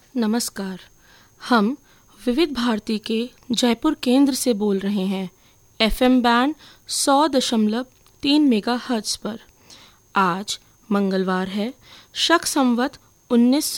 नमस्कार। हम विविध भारती के जयपुर केंद्र से बोल रहे हैं, FM बैंड 100.3 मेगाहर्ट्ज़ पर। आज मंगलवार है, शक संवत